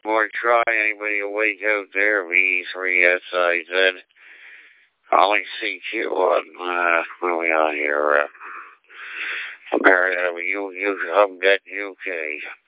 Or try anybody awake out there, V3SIZ. Calling CQ on, what are we on here? America, UK.